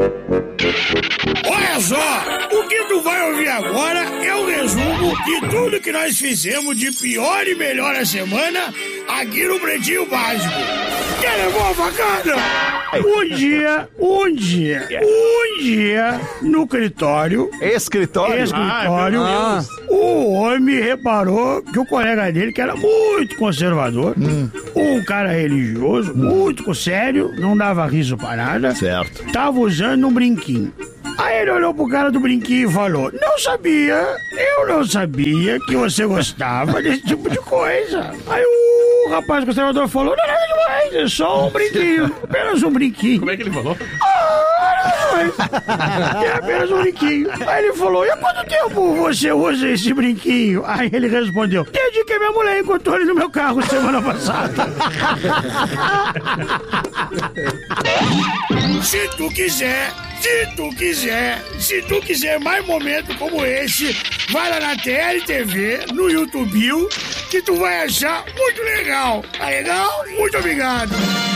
Olha só, o que tu vai ouvir agora é o resumo de tudo que nós fizemos de pior e melhor a semana aqui no Pretinho Básico. Quer levar a facada? Um dia, no escritório, o homem reparou que o colega dele, que era muito conservador, um cara religioso, muito sério, não dava riso pra nada, certo, tava usando um brinquinho. Aí ele olhou pro cara do brinquinho e falou: eu não sabia que você gostava desse tipo de coisa. Aí o rapaz conservador falou: não é nada demais, é só um brinquinho, apenas um brinquinho. Como é que ele falou? É apenas um brinquinho. Aí ele falou: e há quanto tempo você usa esse brinquinho? Aí ele respondeu: desde que minha mulher encontrou ele no meu carro semana passada. Se tu quiser mais momentos como esse, vai lá na TLTV, no YouTube, que tu vai achar muito legal. Tá legal? Muito obrigado.